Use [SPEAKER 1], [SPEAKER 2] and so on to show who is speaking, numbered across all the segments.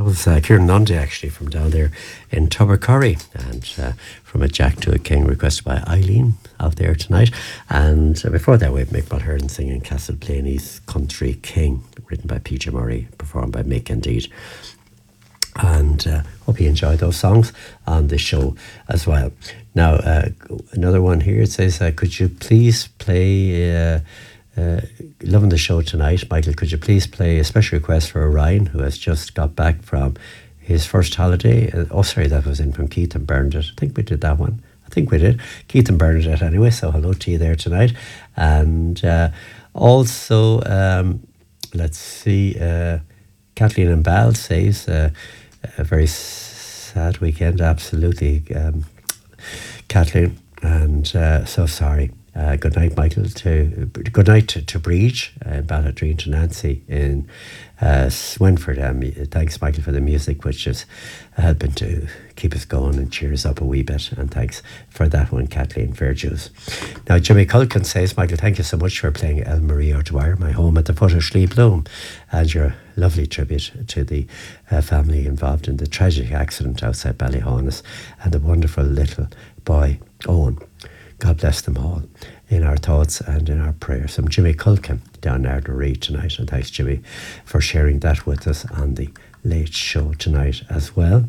[SPEAKER 1] That was Kieran Lundy, actually, from down there in Tubbercurry, and from a Jack to a King, requested by Eileen out there tonight. And before that, we have Mick Mulhern singing Castleblayney's Country King, written by PJ Murray, performed by Mick indeed. And hope you enjoy those songs on the show as well. Now, another one here, it says, could you please play... loving the show tonight, Michael. Could you please play a special request for Orion, who has just got back from his first holiday? Sorry, that was in from Keith and Bernadette. I think we did that one. I think we did. Keith and Bernadette, anyway. So hello to you there tonight. And also, let's see. Kathleen and Bal says a very sad weekend. Absolutely, Kathleen. And so sorry. Good night, Michael. Good night to Breach and Balladreen, to Nancy in Swinford. Thanks, Michael, for the music, which is helping to keep us going and cheer us up a wee bit. And thanks for that one, Kathleen Fairjuice. Now, Jimmy Culkin says, Michael, thank you so much for playing El Marie O'Dwyer, My Home at the Foot of Shlea Bloom, and your lovely tribute to the family involved in the tragic accident outside Ballyhonus and the wonderful little boy, Owen. God bless them all in our thoughts and in our prayers. I'm Jimmy Culkin down there to read tonight, and thanks, Jimmy, for sharing that with us on the late show tonight as well.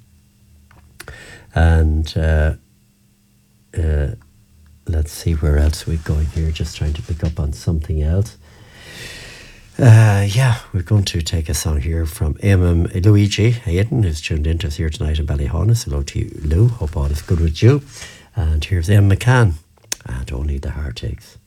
[SPEAKER 1] And let's see where else we're going here, just trying to pick up on something else. We're going to take a song here from Luigi Hayden, who's tuned into us here tonight in Ballyhonus. Hello to you, Lou. Hope all is good with you. And here's M. McCann and Only the Heart Aches.